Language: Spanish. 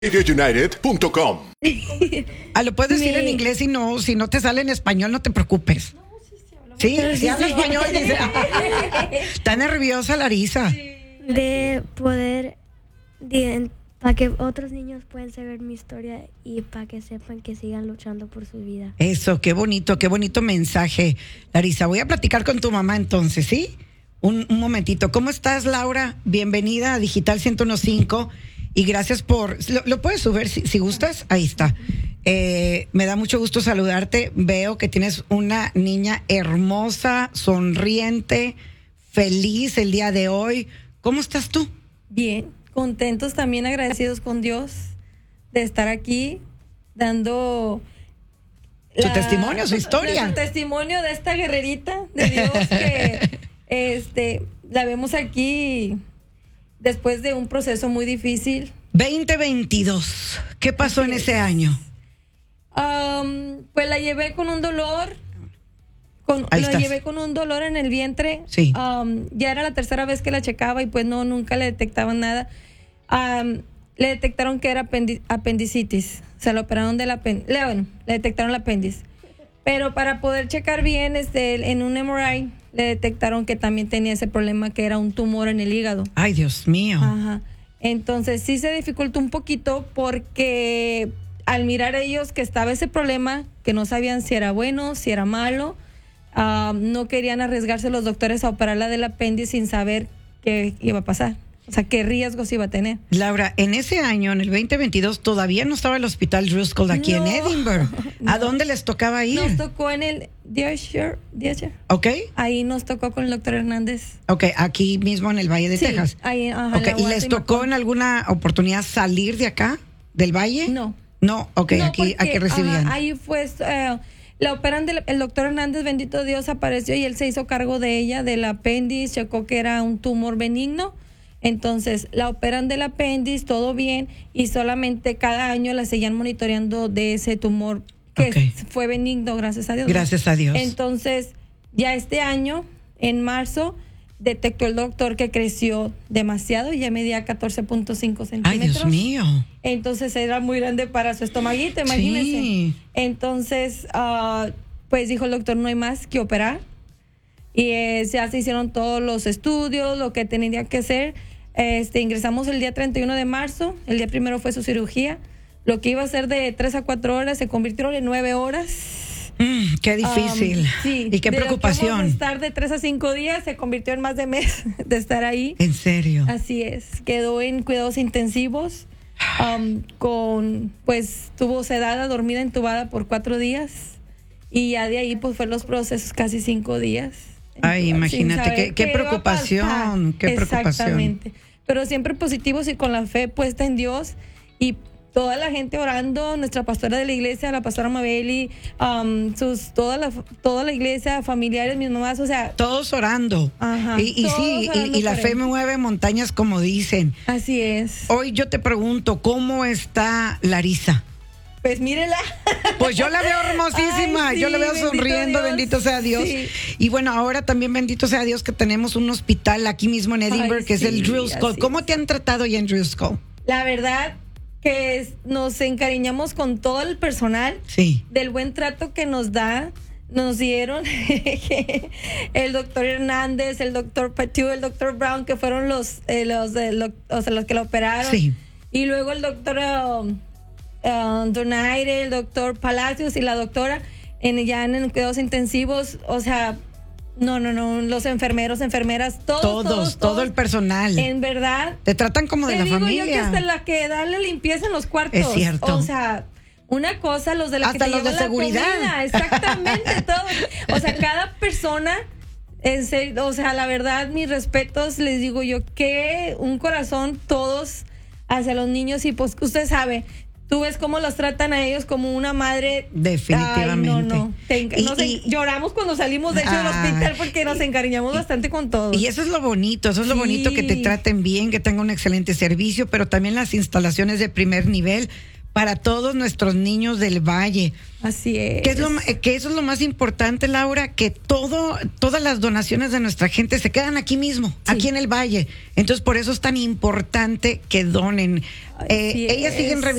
RadioUnited.com. Lo puedes decir en inglés si no te sale en español, no te preocupes. Sí, habla español. Dice. Está nerviosa Larisa. De poder, para que otros niños puedan saber mi historia y para que sepan que sigan luchando por su vida. Eso, qué bonito mensaje, Larisa. Voy a platicar con tu mamá entonces, ¿sí? Un momentito. ¿Cómo estás, Laura? Bienvenida a Digital 101.5 y gracias por... ¿Lo puedes subir si gustas? Ahí está. Me da mucho gusto saludarte. Veo que tienes una niña hermosa, sonriente, feliz el día de hoy. ¿Cómo estás tú? Bien, contentos, también agradecidos con Dios de estar aquí dando su testimonio, su historia. Su testimonio de esta guerrerita de Dios que la vemos aquí después de un proceso muy difícil. 2022, ¿qué pasó en ese año? Pues la llevé con un dolor. Llevé con un dolor en el vientre. Sí. Ya era la tercera vez que la checaba y pues nunca le detectaban nada. Le detectaron que era apendicitis. O sea, le operaron le detectaron el apéndice. Pero para poder checar bien, en un MRI le detectaron que también tenía ese problema, que era un tumor en el hígado. Ay, Dios mío. Ajá. Entonces sí se dificultó un poquito porque al mirar ellos que estaba ese problema, que no sabían si era bueno, si era malo, no querían arriesgarse los doctores a operarla del apéndice sin saber qué iba a pasar. O sea, qué riesgos iba a tener. Laura, en ese año, en el 2022, todavía no estaba el hospital Driscoll aquí en Edinburgh. ¿A dónde les tocaba ir? Nos tocó en el Deershire. Ok. Ahí nos tocó con el doctor Hernández. Ok, aquí mismo en el Valle de Texas. Ahí, ajá. Okay. ¿Y les tocó en alguna oportunidad salir de acá, del Valle? No. No, ok, no, aquí recibían. Ahí fue... la operan el doctor Hernández, bendito Dios, apareció y él se hizo cargo de ella, del apéndice, checó que era un tumor benigno. Entonces, la operan del apéndice, todo bien, y solamente cada año la seguían monitoreando de ese tumor que fue benigno, gracias a Dios. Gracias a Dios. Entonces, ya este año, en marzo, detectó el doctor que creció demasiado, ya medía 14.5 centímetros. Ay, Dios mío. Entonces, era muy grande para su estomaguito, imagínense. Sí. Entonces, pues dijo el doctor, no hay más que operar. Y ya se hicieron todos los estudios, lo que tenía que hacer. Ingresamos el día 31 de marzo, el día primero fue su cirugía. Lo que iba a ser de 3 a 4 horas se convirtió en 9 horas. Qué difícil. Sí, y qué preocupación. De estar de 3 a 5 días se convirtió en más de mes de estar ahí. ¿En serio? Así es. Quedó en cuidados intensivos. Tuvo sedada, dormida, entubada por 4 días. Y ya de ahí pues fue los procesos casi 5 días. Ay, imagínate, qué preocupación, qué preocupación. Exactamente. Pero siempre positivos y con la fe puesta en Dios y toda la gente orando, nuestra pastora de la iglesia, la pastora Mabeli, toda la iglesia, familiares, mis mamás, o sea, todos orando. Ajá. Y la fe mueve montañas, como dicen. Así es. Hoy yo te pregunto, ¿cómo está Larisa? Pues mírela. Pues yo la veo hermosísima. Ay, sí, yo la veo sonriendo, bendito sea Dios. Sí. Y bueno, ahora también bendito sea Dios que tenemos un hospital aquí mismo en Edinburgh, que es el Driscoll. ¿Cómo te han tratado ya en Driscoll? La verdad que nos encariñamos con todo el personal. Sí. Del buen trato que nos dieron. El doctor Hernández, el doctor Patiu, el doctor Brown, que fueron los que la operaron. Sí. Y luego el doctor Donaire, el doctor Palacios y la doctora ya en cuidados intensivos, o sea, no, los enfermeros, enfermeras, todos, todo el personal. En verdad. Te tratan como de la familia. Yo que hasta la que da la limpieza en los cuartos. Es cierto. O sea, una cosa, los de la hasta que te los de seguridad. Comida, exactamente, todo. O sea, cada persona, en serio, o sea, la verdad, mis respetos, les digo yo, que un corazón todos hacia los niños y pues usted sabe. Tú ves cómo los tratan a ellos como una madre. Definitivamente. Lloramos cuando salimos de hecho del hospital porque nos encariñamos bastante con todos. Y eso es lo bonito, bonito que te traten bien, que tengan un excelente servicio, pero también las instalaciones de primer nivel para todos nuestros niños del Valle. Así es. Que eso es lo más importante, Laura, que todas las donaciones de nuestra gente se quedan aquí mismo, aquí en el Valle. Entonces, por eso es tan importante que donen. Así Ellas siguen es.